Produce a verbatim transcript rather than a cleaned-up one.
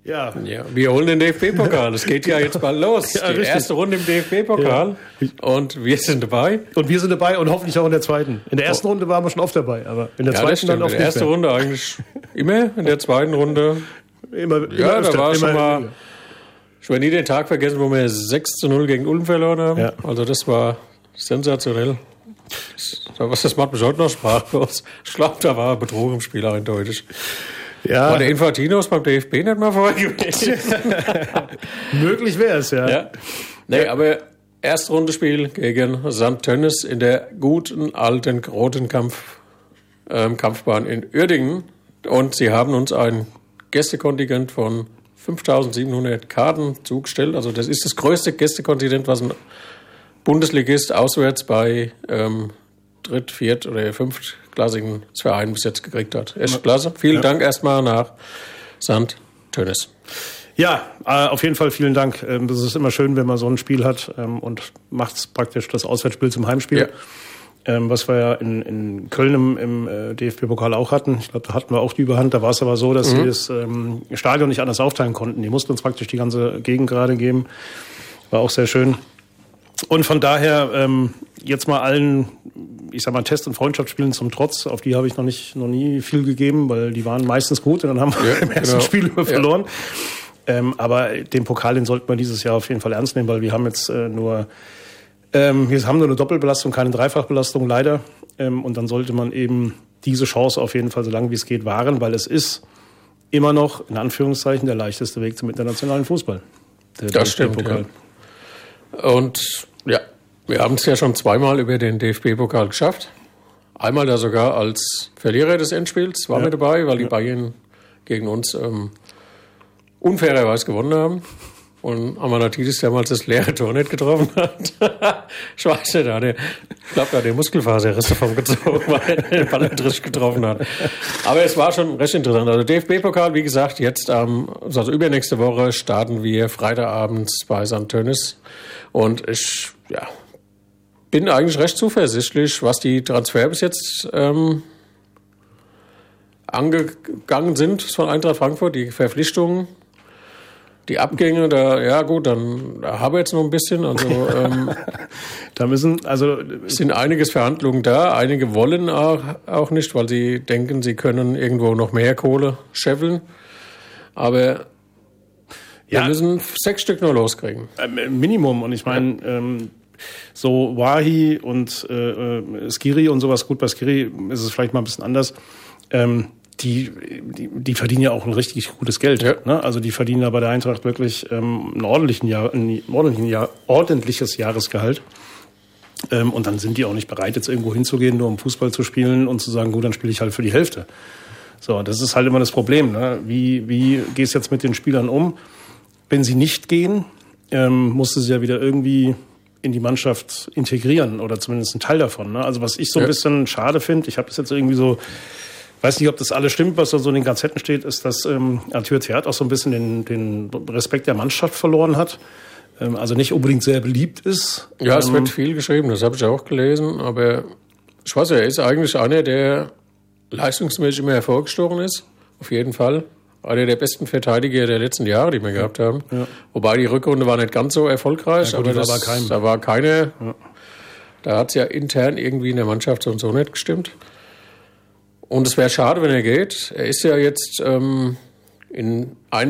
Ja. ja. Wir holen den D F B-Pokal. Es geht ja jetzt bald los. Ja, die richtig. erste Runde im D F B-Pokal. Ja. Und wir sind dabei. Und wir sind dabei und hoffentlich auch in der zweiten. In der ersten oh. Runde waren wir schon oft dabei, aber in der ja, zweiten dann oft nicht. In der ersten Runde eigentlich immer, in der zweiten Runde immer, immer ja, öfter, da war immer schon mal, immer. Ich werde nie den Tag vergessen, wo wir sechs zu null gegen Ulm verloren haben. Ja. Also das war sensationell. Das, das macht mich heute noch sprachlos. Ich glaube, da war Betrug im Spiel eindeutig. Ja. War der Infantino beim D F B nicht mal vorher gewesen? Möglich wäre es, ja. ja. Nee, aber Erstrundenspiel gegen Sankt Tönnes in der guten alten roten Kampf, ähm, Kampfbahn in Uerdingen. Und sie haben uns ein Gästekontingent von fünftausendsiebenhundert Karten zugestellt. Also das ist das größte Gästekontingent, was ein Bundesligist auswärts bei ähm, Dritt-, Viert- oder Fünftklassigen Vereinen bis jetzt gekriegt hat. Echt klasse. Vielen ja. Dank erstmal nach Sankt Tönnes. Ja, äh, auf jeden Fall vielen Dank. Ähm, das ist immer schön, wenn man so ein Spiel hat ähm, und macht praktisch das Auswärtsspiel zum Heimspiel. Ja. Ähm, was wir ja in, in Köln im, im äh, D F B-Pokal auch hatten. Ich glaube, da hatten wir auch die Überhand. Da war es aber so, dass mhm. sie das ähm, Stadion nicht anders aufteilen konnten. Die mussten uns praktisch die ganze Gegend gerade geben. War auch sehr schön. Und von daher ähm, jetzt mal allen, ich sag mal, Test- und Freundschaftsspielen zum Trotz. Auf die habe ich noch nicht, noch nie viel gegeben, weil die waren meistens gut und dann haben wir ja, im ersten genau. Spiel über verloren. Ja. Ähm, aber den Pokal, den sollten wir dieses Jahr auf jeden Fall ernst nehmen, weil wir haben jetzt äh, nur, ähm, wir haben nur eine Doppelbelastung, keine Dreifachbelastung, leider. Ähm, und dann sollte man eben diese Chance auf jeden Fall so lange wie es geht wahren, weil es ist immer noch, in Anführungszeichen, der leichteste Weg zum internationalen Fußball. Der das stimmt, Pokal. Ja. Und ja, wir haben es ja schon zweimal über den D F B-Pokal geschafft. Einmal da sogar als Verlierer des Endspiels waren ja. wir dabei, weil die ja. Bayern gegen uns ähm, unfairerweise gewonnen haben. Und Amanatidis damals das leere Tor nicht getroffen hat. Ich weiß nicht, da der, ich glaube, da hat der Muskelfaserriss davon gezogen, weil er den Ball nicht richtig getroffen hat. Aber es war schon recht interessant. Also D F B-Pokal, wie gesagt, jetzt am, also übernächste Woche starten wir Freitagabends bei Sankt Tönnes. Und ich, ja, bin eigentlich recht zuversichtlich, was die Transfer bis jetzt ähm, angegangen sind von Eintracht Frankfurt, die Verpflichtungen. Die Abgänge, da, ja gut, dann da haben wir jetzt noch ein bisschen. Also ähm, da müssen, also es sind einiges Verhandlungen da. Einige wollen auch, auch nicht, weil sie denken, sie können irgendwo noch mehr Kohle scheffeln. Aber ja. wir müssen sechs Stück nur loskriegen. Minimum. Und ich meine, ja. ähm, so Wahi und äh, Skiri und sowas, gut, bei Skiri ist es vielleicht mal ein bisschen anders. Ähm, Die, die, die verdienen ja auch ein richtig gutes Geld. Ja. Ne? Also die verdienen ja bei der Eintracht wirklich ähm, einen ordentlichen Jahr, ein ordentlichen Jahr, ordentliches Jahresgehalt. Ähm, und dann sind die auch nicht bereit, jetzt irgendwo hinzugehen, nur um Fußball zu spielen und zu sagen, gut, dann spiele ich halt für die Hälfte. So, das ist halt immer das Problem. Ne? Wie, wie gehst du jetzt mit den Spielern um? Wenn sie nicht gehen, ähm, musst du sie ja wieder irgendwie in die Mannschaft integrieren oder zumindest einen Teil davon. Ne? Also was ich so ein ja. bisschen schade finde, ich habe das jetzt irgendwie so, weiß nicht, ob das alles stimmt, was da so in den Gazetten steht, ist, dass ähm, Arthur Theat auch so ein bisschen den, den Respekt der Mannschaft verloren hat. Ähm, also nicht unbedingt sehr beliebt ist. Ja, ähm, es wird ähm, viel geschrieben, das habe ich auch gelesen. Aber ich weiß ja, er ist eigentlich einer, der leistungsmäßig immer hervorgestochen ist. Auf jeden Fall. Einer der besten Verteidiger der letzten Jahre, die wir ja. gehabt haben. Ja. Wobei die Rückrunde war nicht ganz so erfolgreich. Ja, gut, aber das, war kein. da war keine... Ja. Da hat es ja intern irgendwie in der Mannschaft so und so nicht gestimmt. Und es wäre schade, wenn er geht. Er ist ja jetzt ähm, in einigen